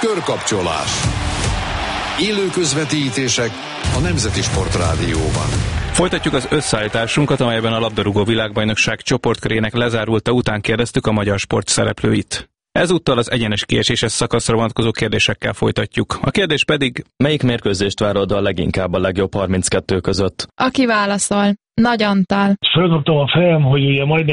Körkapcsolás. Élő közvetítések a Nemzeti Sportrádióban. Folytatjuk az összeállításunkat, amelyben a labdarúgó világbajnokság csoportkörének lezárulta után kérdeztük a magyar sport szereplőit. Ezúttal az egyenes kieséses szakaszra vonatkozó kérdésekkel folytatjuk. A kérdés pedig: melyik mérkőzést várod a leginkább a legjobb 32 között? Aki válaszol? Nagy Antal. Fölkaptam a fejem, hogy ugye majd